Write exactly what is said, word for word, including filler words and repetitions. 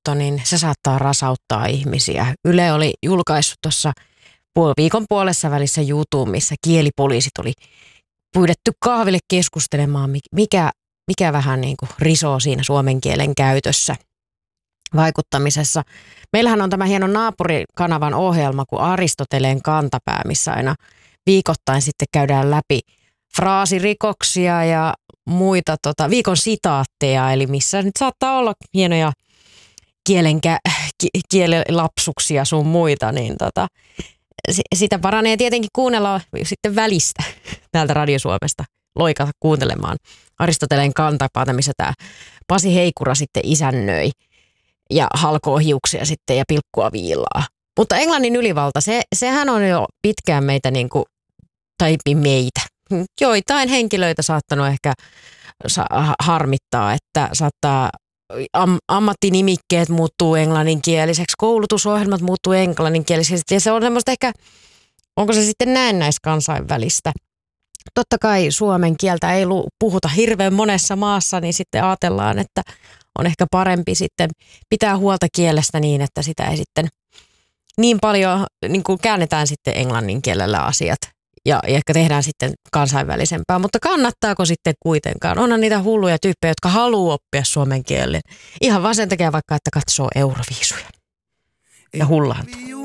maahanmuutto, niin se saattaa rasauttaa ihmisiä. Yle oli julkaissut tuossa viikon puolessa välissä jutun, missä kielipoliisit oli pyydetty kahville keskustelemaan, mikä, mikä vähän niin kuin risoo siinä suomen kielen käytössä vaikuttamisessa. Meillähän on tämä hieno naapurikanavan ohjelma kuin Aristoteleen kantapää, missä aina viikoittain sitten käydään läpi fraasirikoksia ja muita tota, viikon sitaatteja, eli missä nyt saattaa olla hienoja kielenkä, ki, kielilapsuksia sun muita, niin tota, sitä paranee tietenkin kuunnella sitten välistä täältä Radio Suomesta, loikata kuuntelemaan Aristoteleen kantapaata, missä tämä Pasi Heikura sitten isännöi ja halkoo hiuksia sitten ja pilkkua viilaa. Mutta Englannin ylivalta, se, sehän on jo pitkään meitä niin kuin, tai meitä, joitain henkilöitä saattanut ehkä harmittaa, että saattaa am, ammattinimikkeet muuttuu englanninkieliseksi, koulutusohjelmat muuttuu englanninkielisiksi ja se on semmoista ehkä, onko se sitten näennäiskansainvälistä. Totta kai suomen kieltä ei puhuta hirveän monessa maassa, niin sitten ajatellaan, että on ehkä parempi sitten pitää huolta kielestä niin, että sitä ei sitten niin paljon niin kuin käännetään sitten englannin kielellä asiat ja ehkä tehdään sitten kansainvälisempää, mutta kannattaako sitten kuitenkaan? Onhan niitä hulluja tyyppejä, jotka haluaa oppia suomen kielen. Ihan vaan sen takia vaikka, että katsoo Euroviisuja ja hullaantuu.